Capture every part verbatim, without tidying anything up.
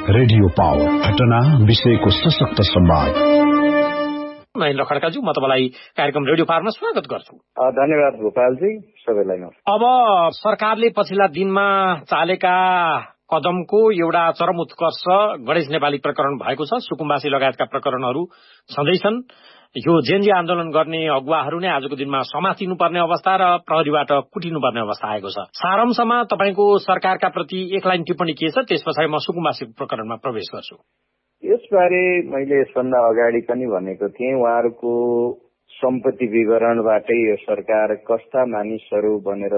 Radio power घटना विषयको सशक्त संवाद। महेन्द्र खड्काज्यू, म तपाईलाई कार्यक्रम रेडियो पावरमा स्वागत गर्छु। धन्यवाद गोपालजी, सबैलाई नमस्कार। अब सरकारले पछिल्ला दिनमा चालेका कदमको एउटा चरम उत्कर्ष गणेश नेपाली प्रकरण भएको छ। सुकुम्बासी लगायतका प्रकरणहरू छँदैछन्। यो जेनजी आन्दोलन गर्ने अगुवाहरू नै आजको दिनमा समातिनुपर्ने अवस्था र प्रहरीबाट कुटिनुपर्ने अवस्था आएको छ। सारांशमा तपाईको सरकारका प्रति एक लाइन टिप्पणी के छ, त्यस पछाडि म सुकुम्बासी प्रकरणमा प्रवेश गर्छु। यसबारे मैले यसभन्दा अगाडि पनि भनेको थिएँ, उहाँहरूको सम्पत्ति विवरणबाटै यो सरकार कस्ता मानिसहरू बनेर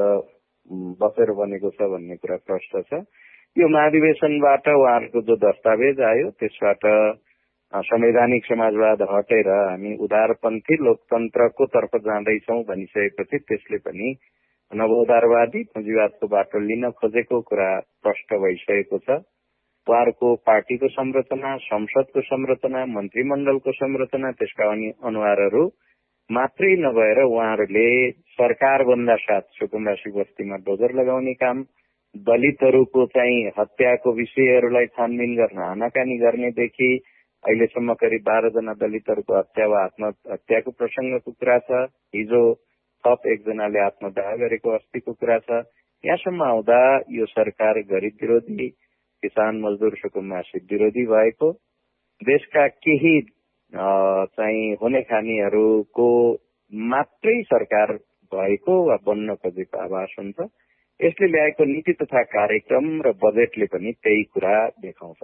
बसेर बनेको छ भन्ने कुरा प्रष्ट छ। यो महाधिवेशनबाट उहाँहरूको जो दस्तावेज आयो त्यसबाट संवैधानिक समाजवाद हटेर हामी उदारपन्थी लोकतन्त्रको तर्फ जाँदैछौँ भनिसकेपछि त्यसले पनि नवोदारवादी पुँजीवादको बाटो लिन खोजेको कुरा प्रष्ट भइसकेको छ। उहाँहरूको पार्टीको संरचना, संसदको संरचना, मन्त्रीमण्डलको संरचना, त्यसका अनुहारहरू मात्रै नभएर उहाँहरूले सरकारभन्दा साथ सुकुम्बासी बस्तीमा डोजर लगाउने काम, दलितहरूको चाहिँ हत्याको विषयहरूलाई छानबिन गर्न आनाकानी गर्नेदेखि अहिलेसम्म करिब बाह्र जना दलितहरूको हत्या वा आत्महत्याको प्रसंगको कुरा छ। हिजो थप एकजनाले आत्मदाह गरेको अस्तिको कुरा छ। यहाँसम्म आउँदा यो सरकार गरिब विरोधी, किसान मजदुर सुकुम्बासी विरोधी भएको, देशका केही चाहिँ हुने खानेहरूको मात्रै सरकार भएको वा बन्न खोजेको आभास हुन्छ। यसले ल्याएको नीति तथा कार्यक्रम र बजेटले पनि त्यही कुरा देखाउँछ।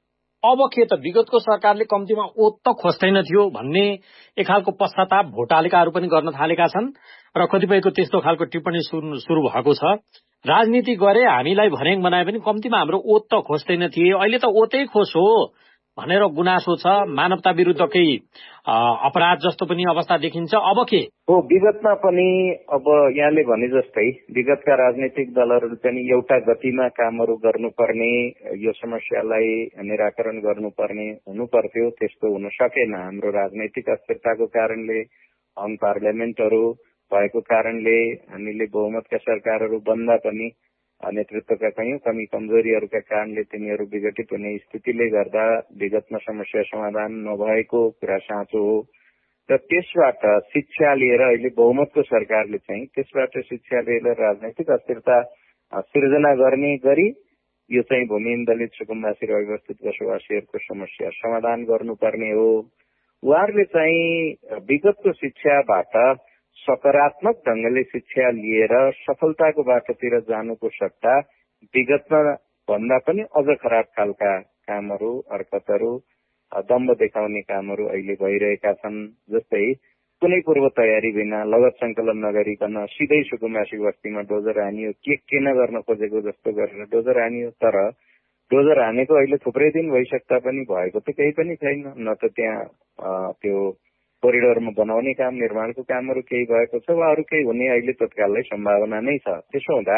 अब के त विगतको सरकारले कम्तीमा ओत त खोज्दैन थियो भन्ने एक खालको पश्चाताप भोटालेकाहरू पनि गर्न थालेका छन् र कतिपयको त्यस्तो खालको टिप्पणी सुरु भएको छ। राजनीति गरे हामीलाई भर्याङ बनाए पनि कम्तीमा हाम्रो ओत त खोज्दैन थिए, अहिले त ओतै खोज्यो भनेर गुनासो छ। मानवता विरुद्धकै अपराध जस्तो पनि अवस्था देखिन्छ। अब के हो, विगतमा पनि अब यहाँले भने जस्तै विगतका राजनैतिक दलहरूले पनि एउटा गतिमा कामहरू गर्नुपर्ने, यो समस्यालाई निराकरण गर्नुपर्ने हुनु पर्थ्यो। त्यस्तो हुन सकेन। हाम्रो राजनैतिक अस्थिरताको कारणले, अन पार्लियामेन्टहरू भएको कारणले, हामीले बहुमतका सरकारहरू बन्दा पनि नेतृत्वका कयौं कमी कमजोरीहरूका कारणले तिनीहरू विघटित हुने स्थितिले गर्दा विगतमा समस्या समाधान नभएको कुरा साँचो हो। र त्यसबाट शिक्षा लिएर अहिले बहुमतको सरकारले चाहिँ त्यसबाट शिक्षा लिएर राजनैतिक अस्थिरता सिर्जना गर्ने गरी यो चाहिँ भूमिहीन दलित सुकुम्बासी र अव्यवस्थित बसोबासीहरूको समस्या समाधान गर्नुपर्ने हो। उहाँहरूले चाहिँ विगतको शिक्षाबाट सकारात्मक ढंगले शिक्षा लिएर सफलताको बाटोतिर जानुको सट्टा विगतमा भन्दा पनि अझ खराब खालका कामहरू, हरकतहरू, दम्ब देखाउने कामहरू अहिले भइरहेका छन्। जस्तै कुनै पूर्व तयारी बिना, लगत संकलन नगरिकन सिधै सुकुम्बासी बस्तीमा डोजर हानियो। के के नगर्न खोजेको जस्तो गरेर डोजर हानियो। तर डोजर हानेको अहिले थुप्रै दिन भइसक्दा पनि भएको त केही पनि छैन। न त त्यहाँ त्यो कोरिडोरमा बनाउने काम, निर्माणको कामहरू केही भएको छ वा अरू केही हुने अहिले तत्कालै सम्भावना नै छ। त्यसो हुँदा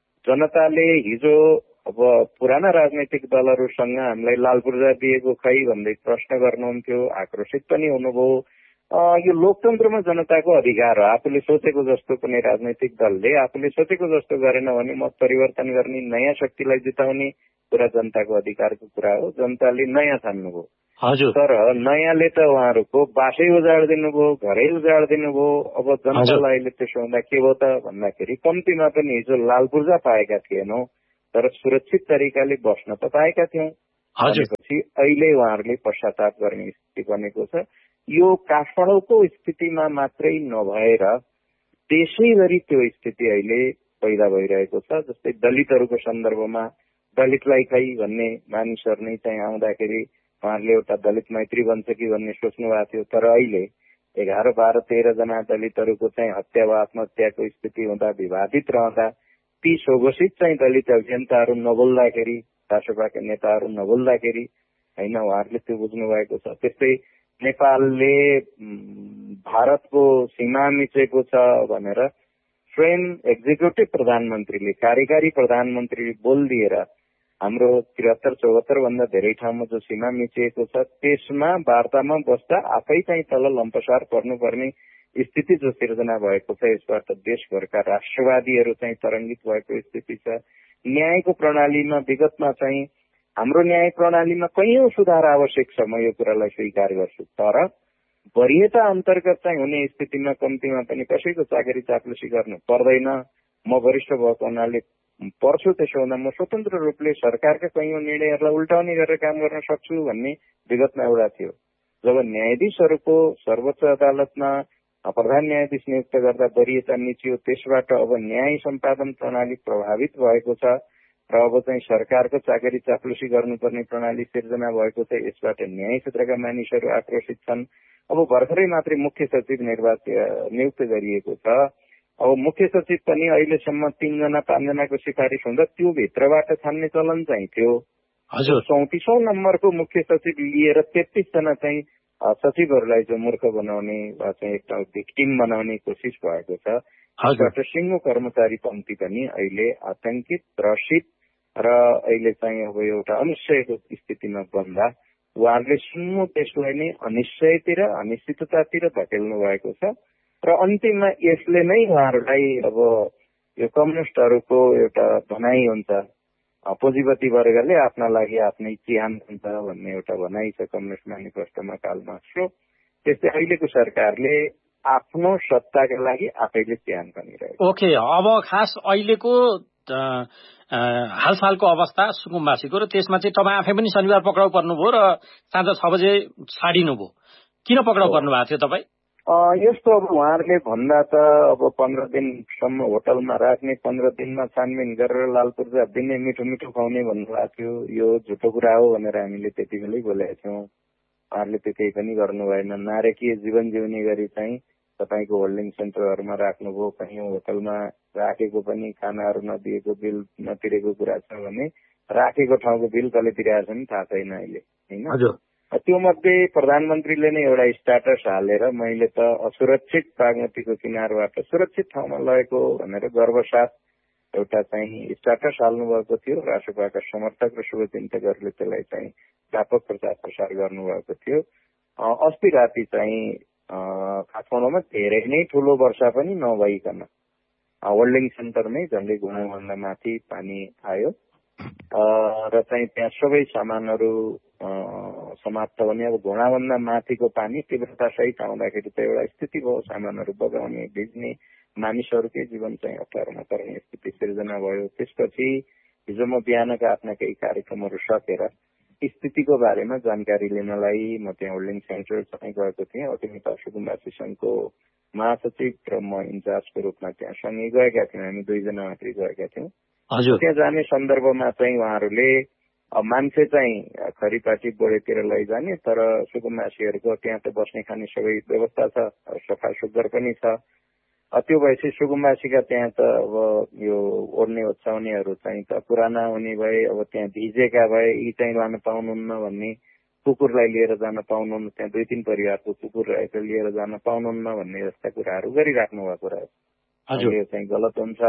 जनताले हिजो अब पुराना राजनैतिक दलहरूसँग हामीलाई लाल पूर्जा दिएको खै भन्दै प्रश्न गर्नुहुन्थ्यो, आक्रोशित पनि हुनुभयो। यो लोकतन्त्रमा जनताको अधिकार हो। आफूले सोचेको जस्तो कुनै राजनैतिक दलले आफूले सोचेको जस्तो गरेन भने मत परिवर्तन गर्ने, नयाँ शक्तिलाई जिताउने कुरा जनताको अधिकारको कुरा हो। जनताले नयाँ छान्नुभयो। हजुर, तर नयाँले त उहाँहरूको बासै उजाड दिनुभयो, घरै उजाड दिनुभयो। अब जनतालाई अहिले त्यसो हुँदा के भयो त भन्दाखेरि कम्तीमा पनि हिजो लाल पूर्जा पाएका थिएनौं, तर सुरक्षित तरिकाले बस्न त पाएका थियौं। भनेपछि अहिले उहाँहरूले पश्चाताप गर्ने स्थिति बनेको छ। यो काठमाडौँको स्थितिमा मात्रै नभएर देशैभरि त्यो स्थिति अहिले पैदा भइरहेको छ। जस्तै दलितहरूको सन्दर्भमा दलितलाई खै भन्ने मानिसहरू नै चाहिँ आउँदाखेरि उहाँहरूले एउटा दलित मैत्री बन्छ कि भन्ने सोच्नु भएको थियो। तर अहिले एघार बाह्र तेह्र जना दलितहरूको चाहिँ हत्या वा आत्महत्याको स्थिति हुँदा, विवादित रहँदा, ती स्वघोषित चाहिँ दलित अभियन्ताहरू नबोल्दाखेरि, रासपाका नेताहरू नबोल्दाखेरि होइन, उहाँहरूले त्यो बुझ्नु भएको छ। त्यस्तै नेपालले भारतको सीमा मिचेको छ भनेर स्वयं एक्जिक्युटिभ प्रधानमन्त्रीले, कार्यकारी प्रधानमन्त्रीले बोलिदिएर हाम्रो त्रिहत्तर चौहत्तर भन्दा धेरै ठाउँमा जो सीमा मिचिएको छ त्यसमा वार्तामा बस्दा आफै चाहिँ तल लम्पसार पर्नुपर्ने स्थिति जो सिर्जना भएको छ, यसबाट देशभरका राष्ट्रवादीहरू चाहिँ तरंगित भएको स्थिति छ। न्यायको प्रणालीमा विगतमा चाहिँ हाम्रो न्याय प्रणालीमा कैयौं सुधार आवश्यक छ, म यो कुरालाई स्वीकार गर्छु। तर वरियता अन्तर्गत चाहिँ हुने स्थितिमा कम्तीमा पनि कसैको चाकरी चाप्लुसी गर्नु पर्दैन। म वरिष्ठ भएको हुनाले पर्छु, त्यसो हुँदा म स्वतन्त्र रूपले सरकारका कैयौं निर्णयहरूलाई उल्टाउने गरेर काम गर्न सक्छु भन्ने विगतमा एउटा थियो। जब न्यायाधीशहरूको सर्वोच्च अदालतमा प्रधान न्यायाधीश नियुक्त गर्दा वरियता निचियो, त्यसबाट अब न्याय सम्पादन प्रणाली प्रभावित भएको छ र अब चाहिँ सरकारको चाकरी चाप्लुसी गर्नुपर्ने प्रणाली सिर्जना भएको छ। यसबाट न्याय क्षेत्रका मानिसहरू आक्रोशित छन्। अब भर्खरै मात्रै मुख्य सचिव निर्वाचित नियुक्त गरिएको छ। अब मुख्य सचिव पनि अहिलेसम्म तीनजना पाँचजनाको सिफारिस हुँदा त्यो भित्रबाट छान्ने चलन चाहिँ थियो। हजुर, चौतिसौं नम्बरको मुख्य सचिव लिएर तेत्तीसजना चाहिँ सचिवहरूलाई जो मूर्ख बनाउने वा चाहिँ एउटा भिक्टिम बनाउने कोसिस भएको छ। त्यसबाट सिङ्गो कर्मचारी पङ्क्ति पनि अहिले आतंकित, त्रसित र अहिले चाहिँ अब एउटा अनिश्चयको स्थितिमा बन्दा उहाँहरूले सिङ्गो देशलाई नै अनिश्चयतिर अनिश्चिततातिर धकेल्नु भएको छ र अन्तिममा यसले नै उहाँहरूलाई अब यो कम्युनिस्टहरूको एउटा भनाइ हुन्छ, पुँजीपति वर्गले आफ्ना लागि आफ्नै चिहान हुन्छ भन्ने एउटा भनाइ छ कम्युनिस्ट म्यानिफेस्टोमा कार्ल मार्क्सको। त्यस्तै अहिलेको सरकारले आफ्नो सत्ताका लागि आफैले चिहान खनिरहेको। ओके, अब खास अहिलेको हालसालको अवस्था सुकुम्बासीको र त्यसमा चाहिँ तपाईँ आफै पनि शनिबार पक्राउ पर्नुभयो र साँझ छ बजे छाडिनुभयो। किन पक्राउ पर्नु भएको थियो तपाईँ? यस्तो अब उहाँहरूले भन्दा त अब पन्ध्र दिनसम्म होटलमा राख्ने, पन्ध्र दिनमा छानबिन गरेर लाल पूर्जा दिने, मिठो मिठो खुवाउने भन्नुभएको थियो। यो झुटो कुरा हो भनेर हामीले त्यति बेलै बोलेका थियौँ। उहाँहरूले त्यो केही पनि गर्नु भएन। नारकीय जीवन जिउने गरी चाहिँ तपाईँको होल्डिङ सेन्टरहरूमा राख्नुभयो। कहीँ होटलमा राखेको पनि खानाहरू नदिएको, बिल नतिरेको कुरा छ भने राखेको ठाउँको बिल कसले तिरेको छ नि थाहा छैन अहिले, होइन? त्यो मध्ये प्रधानमन्त्रीले नै एउटा स्ट्याटस हालेर मैले त असुरक्षित बागमतीको किनारबाट सुरक्षित ठाउँमा लगेको भनेर गर्वसाथ एउटा चाहिँ स्ट्याटस हाल्नु भएको थियो। राष्ट्रपाका समर्थक र शुभचिन्तकहरूले त्यसलाई चाहिँ व्यापक प्रचार प्रसार गर्नुभएको थियो। अस्ति राति चाहिँ काठमाडौँमा धेरै नै ठुलो वर्षा पनि नभइकन होल्डिङ सेन्टरमै झन्डै घुँडाभन्दा माथि पानी आयो र चाहिँ त्यहाँ सबै सामानहरू समाप्त भने अब घुँडाभन्दा माथिको पानी तीव्रतासहित आउँदाखेरि त एउटा स्थिति भयो, सामानहरू बगाउने, भिज्ने, मानिसहरूकै जीवन चाहिँ अप्ठ्यारोमा पर्ने स्थिति सिर्जना भयो। त्यसपछि हिजो म बिहानका आफ्ना केही कार्यक्रमहरू सकेर स्थितिको बारेमा जानकारी लिनलाई म त्यहाँ होल्डिङ सेन्टर चाहिँ गएको थिएँ। अति नेपाल सुकुम्बासी संघको महासचिव र म इन्चार्जको रूपमा त्यहाँ सँगै गएका थियौँ। हामी दुईजना मात्रै गएका थियौँ। त्यहाँ जाने सन्दर्भमा चाहिँ उहाँहरूले मान्छे चाहिँ खरिपाटी बोडेतिर लैजाने, तर सुकुम्बासीहरूको त्यहाँ त बस्ने खाने सबै व्यवस्था छ, सफा सुग्घर पनि छ। त्यो भएपछि सुकुम्बासीका त्यहाँ त अब यो ओड्ने ओछ्याउनेहरू चाहिँ त पुराना हुने भए, अब त्यहाँ भिजेका भए यी चाहिँ लान पाउनुहुन्न भन्ने, कुकुरलाई लिएर जान पाउनुहुन्न, त्यहाँ दुई तिन परिवारको कुकुर रहेको लिएर जान पाउनुहुन्न भन्ने जस्ता कुराहरू गरिराख्नु भएको रहेछ। यो चाहिँ गलत हुन्छ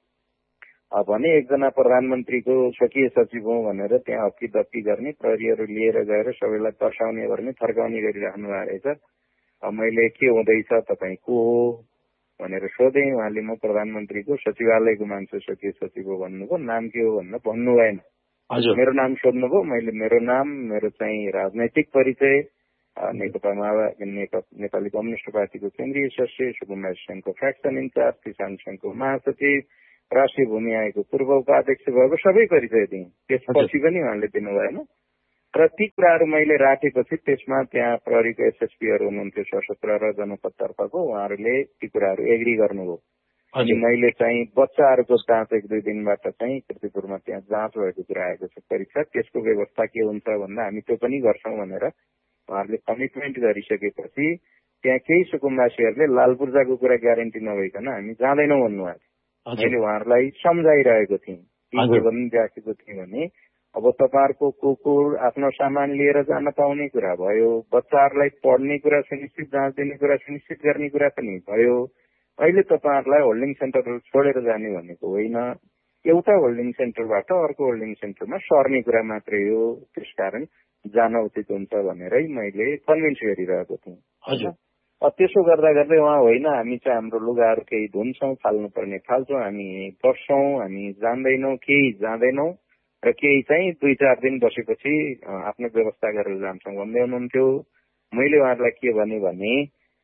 भने एकजना प्रधानमन्त्रीको स्वकीय सचिव हो भनेर त्यहाँ हप्की दप्की गर्ने, प्रहरीहरू लिएर गएर सबैलाई तर्साउने गर्ने, थर्काउने गरिराख्नु भएको रहेछ। मैले के हुँदैछ, तपाईँ को हो भनेर सोधेँ। उहाँले म प्रधानमन्त्रीको सचिवालयको मान्छे स्वकीय सचिव हो भन्नुभयो। नाम के हो भनेर भन्नु भएन। मेरो नाम सोध्नुभयो। मैले मेरो नाम, मेरो चाहिँ राजनैतिक परिचय, नेकपा माओवादी नेपाली कम्युनिस्ट पार्टीको केन्द्रीय सदस्य, सुकुम्बासी संघको फ्याक्सन इन्चार्ज, किसान संघको महासचिव, राष्ट्रिय भूमि आयोगको पूर्व उपाध्यक्ष भएको सबै परिचय दिएँ। त्यसपछि पनि उहाँले दिनु भएन र ती कुराहरू मैले राखेपछि त्यसमा त्यहाँ प्रहरीको एसएसपीहरू हुनुहुन्थ्यो सशस्त्र र जनपदतर्फको, उहाँहरूले ती कुराहरू एग्री गर्नुभयो। अनि मैले चाहिँ बच्चाहरूको जाँच एक दुई दिनबाट चाहिँ कृतिपुरमा त्यहाँ जाँच भएको कुरा आएको छ परीक्षा, त्यसको व्यवस्था के हुन्छ भन्दा हामी त्यो पनि गर्छौँ भनेर उहाँहरूले कमिटमेन्ट गरिसकेपछि त्यहाँ केही सुकुम्बासीहरूले लाल पूर्जाको कुरा ग्यारेन्टी नभइकन हामी जाँदैनौँ भन्नुभएको। मैले उहाँहरूलाई सम्झाइरहेको थिएँ, के भन्नु राखेको थिएँ भने अब तपाईँहरूको कुकुर आफ्नो सामान लिएर जान पाउने कुरा भयो, बच्चाहरूलाई पढ्ने कुरा सुनिश्चित, जाँच दिने कुरा सुनिश्चित गर्ने कुरा पनि भयो। अहिले तपाईँहरूलाई होल्डिङ सेन्टरहरू छोडेर जाने भनेको होइन, एउटा होल्डिङ सेन्टरबाट अर्को होल्डिङ सेन्टरमा सर्ने कुरा मात्रै हो, त्यसकारण जान उचित हुन्छ भनेरै मैले कन्भिन्स गरिरहेको थिएँ। त्यसो गर्दा गर्दै उहाँ होइन हामी चाहिँ हाम्रो लुगाहरू केही धुन्छौँ, फाल्नुपर्ने फाल्छौँ, हामी बस्छौँ, हामी जान्दैनौँ, केही जाँदैनौँ र केही चाहिँ दुई चार दिन बसेपछि आफ्नो व्यवस्था गरेर जान्छौँ भन्दै हुनुहुन्थ्यो। मैले उहाँहरूलाई के भने भने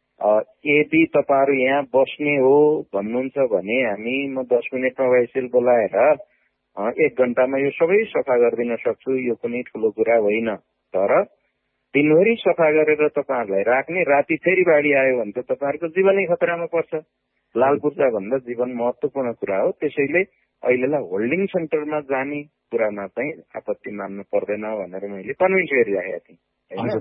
यदि तपाईँहरू यहाँ बस्ने हो भन्नुहुन्छ भने हामी म दस मिनटमा वाइसेल बोलाएर एक घण्टामा यो सबै सफा गरिदिन सक्छु, यो कुनै ठुलो कुरा होइन। तर दिनभरि सफा गरेर तपाईँहरूलाई राख्ने, राति फेरि बाढी आयो भने त तपाईँहरूको जीवनै खतरामा पर्छ। लाल पूर्जा भन्दा जीवन महत्वपूर्ण कुरा हो। त्यसैले अहिलेलाई होल्डिङ सेन्टरमा जाने कुरामा चाहिँ आपत्ति मान्नु पर्दैन भनेर मैले कन्भिन्स गरिराखेका थिएँ होइन।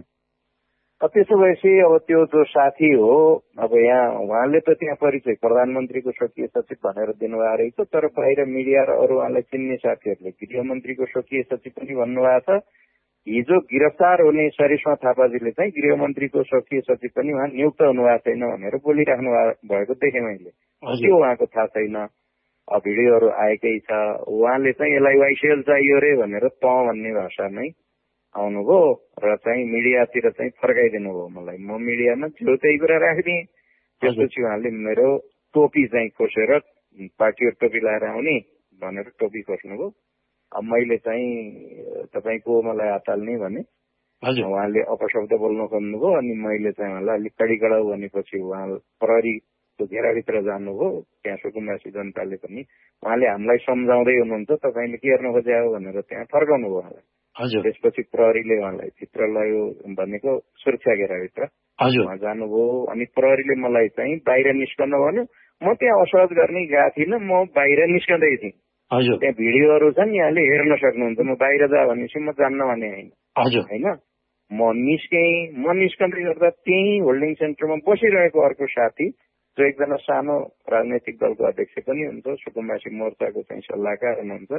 त्यसो भएपछि अब त्यो जो साथी हो, अब यहाँ उहाँले त त्यहाँ परिचय प्रधानमन्त्रीको स्वकीय सचिव भनेर दिनुभएको रहेछ, तर बाहिर मिडिया र अरू उहाँलाई चिन्ने साथीहरूले गृहमन्त्रीको स्वकीय सचिव पनि भन्नुभएको छ। हिजो गिरफ्तार हुने सरिस्मा थापाजीले चाहिँ गृहमन्त्रीको स्वकीय सचिव पनि उहाँ नियुक्त हुनुभएको छैन भनेर बोलिराख्नु भएको देखेँ मैले। त्यो उहाँको थाहा छैन। भिडियोहरू आएकै छ। उहाँले चाहिँ यसलाई वाइसिएल चाहियो अरे भनेर त भन्ने भाषामै आउनुभयो र चाहिँ मिडियातिर चाहिँ फर्काइदिनु भयो मलाई। म मिडियामा जो त्यही कुरा राखिदिएँ। त्यसपछि उहाँले मेरो टोपी चाहिँ खोसेर पार्टीको टोपी लगाएर आउने भनेर टोपी खोज्नुभयो। अब मैले चाहिँ तपाईँको मलाई हात हाल्ने भने उहाँले अपशब्द बोल्न खोज्नुभयो। अनि मैले चाहिँ उहाँलाई अलिक कडी कडाउ भनेपछि उहाँ प्रहरीको घेराभित्र जानुभयो। त्यहाँ सुकुम्बासी जनताले पनि उहाँले हामीलाई सम्झाउँदै हुनुहुन्छ तपाईँले के गर्न खोज्या हो भनेर त्यहाँ फर्काउनु भयो उहाँलाई। त्यसपछि प्रहरीले उहाँलाई भित्र लग्यो भनेको सुरक्षा घेराभित्र उहाँ जानुभयो। अनि प्रहरीले मलाई चाहिँ बाहिर निस्कन भन्यो। म त्यहाँ असहज गर्ने गएको थिइनँ, म बाहिर निस्कँदै थिएँ। त्यहाँ भिडियोहरू छन्, यहाँले हेर्न सक्नुहुन्छ। म बाहिर जा भनेपछि म जान्न भने होइन होइन। म निस्केँ। म निस्कँदै गर्दा त्यही होल्डिङ सेन्टरमा बसिरहेको अर्को साथी जो एकजना सानो राजनैतिक दलको अध्यक्ष पनि हुन्छ, सुकुम्बासी मोर्चाको चाहिँ सल्लाहकार हुनुहुन्छ,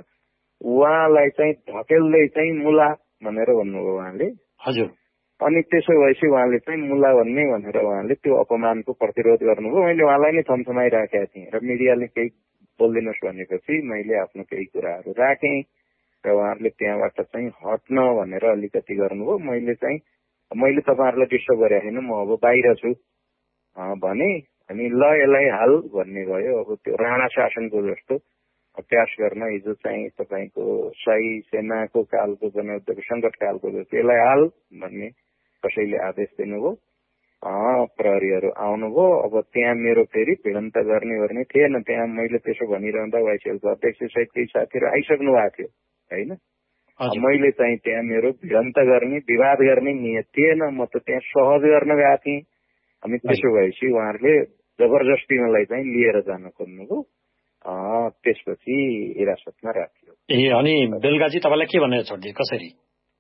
उहाँलाई चाहिँ धकेल्दै चाहिँ मुला भनेर भन्नुभयो उहाँले। हजुर। अनि त्यसो भएपछि उहाँले चाहिँ मुला भन्ने भनेर उहाँले त्यो अपमानको प्रतिरोध गर्नुभयो। मैले उहाँलाई नै थम्थमाइराखेका थिएँ र मिडियाले केही बोलिदिनुहोस् भनेपछि मैले आफ्नो केही कुराहरू राखेँ र उहाँहरूले त्यहाँबाट चाहिँ हट्न भनेर अलिकति गर्नुभयो। मैले चाहिँ मैले तपाईँहरूलाई डिस्टर्ब गरेको छैन, म अब बाहिर छु भने। अनि ल यसलाई हाल भन्ने भयो। अब त्यो राणा शासनको जस्तो अभ्यास गर्न हिजो चाहिँ तपाईँको शाही सेनाको कालको जनयुद्धको सङ्कट कालको जस्तो यसलाई हाल भन्ने कसैले आदेश दिनुभयो। प्रहरीहरू आउनुभयो। अब त्यहाँ मेरो फेरि भिडन्त गर्ने गर्ने थिएन। त्यहाँ मैले त्यसो भनिरहँदा वाइसिएलको अध्यक्ष सहित केही साथीहरू आइसक्नु भएको थियो होइन। मैले चाहिँ त्यहाँ मेरो भिडन्त गर्ने विवाद गर्ने नियत थिएन। म त त्यहाँ सहज गर्न गएको थिएँ। अनि त्यसो भएपछि उहाँहरूले जबरजस्ती मलाई चाहिँ लिएर जान खोज्नुभयो। त्यसपछि हिरासतमा राखियो। ए अनि बेलुकाजी तपाईँलाई के भनेर छोडिदिए कसरी?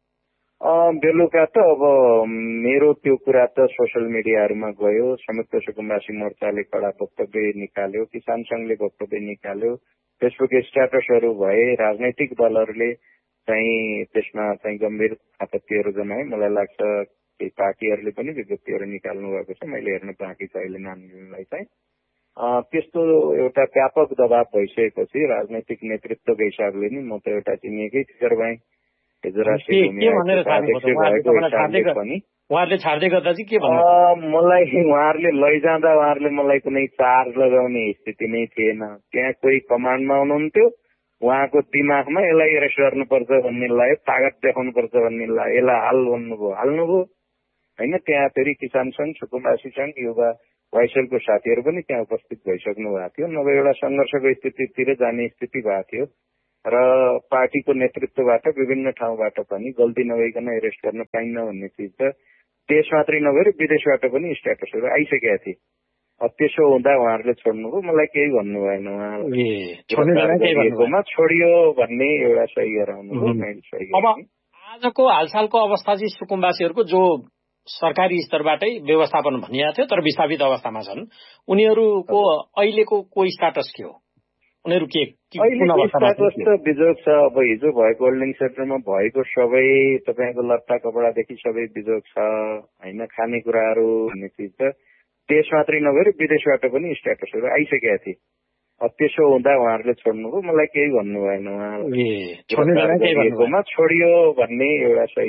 बेलुका त अब मेरो त्यो कुरा त सोसियल मिडियाहरूमा गयो। संयुक्त सुकुम्बासी मोर्चाले कडा वक्तव्य निकाल्यो, किसान संघले वक्तव्य निकाल्यो, फेसबुक स्ट्याटसहरू भए, राजनैतिक दलहरूले चाहिँ त्यसमा चाहिँ गम्भीर आपत्तिहरू जनाए। मलाई लाग्छ केही पार्टीहरूले पनि विज्ञप्तिहरू निकाल्नु भएको छ, मैले हेर्न बाँकी छ अहिले नानीलाई चाहिँ। त्यस्तो एउटा व्यापक दबाव भइसकेपछि राजनैतिक नेतृत्वको हिसाबले नि म त एउटा चिनिएकै फिगर भएँ। हिजो राष्ट्रिय मलाई उहाँहरूले लैजाँदा उहाँहरूले मलाई कुनै चार्ज लगाउने स्थिति नै थिएन। त्यहाँ कोही कमान्डमा हुनुहुन्थ्यो, उहाँको दिमागमा यसलाई एरेस्ट गर्नुपर्छ भन्ने लाग्यो, तागत देखाउनुपर्छ भन्ने लाग्यो, यसलाई हाल भन्नुभयो, हाल्नुभयो होइन। त्यहाँ फेरि किसान संघ, सुकुम्बासी संघ, युवा वाइसिएलको साथीहरू पनि त्यहाँ उपस्थित भइसक्नु भएको थियो। नभए एउटा सङ्घर्षको स्थितितिर जाने स्थिति भएको थियो र पार्टीको नेतृत्वबाट विभिन्न ठाउँबाट पनि गल्ती नभइकन एरेस्ट गर्न पाइन्न भन्ने चिज त देश मात्रै नभएर विदेशबाट पनि स्ट्याटसहरू आइसकेका थिए। अब त्यसो हुँदा उहाँहरूले छोड्नुभयो, मलाई केही भन्नु भएन। उहाँमा छोडियो भन्ने एउटा सही गराउनु। अब आजको हालसालको अवस्था चाहिँ सुकुम्बासीहरूको जो सरकारी स्तरबाटै व्यवस्थापन भनिएको थियो तर विस्थापित अवस्थामा छन्, उनीहरूको अहिलेको को स्ट्याटस के हो? उनीहरू के स्ट्याटस त बिजोग छ। अब हिजो भएको होल्डिङ सेन्टरमा भएको सबै तपाईँको लत्ता कपडादेखि सबै बिजोग छ होइन। खानेकुराहरू भन्ने चिज त देश मात्रै नभएर विदेशबाट पनि स्ट्याटसहरू आइसकेका थिए। अब त्यसो हुँदा उहाँहरूले छोड्नुभयो, मलाई केही भन्नु भएन। उहाँमा छोडियो भन्ने एउटा सही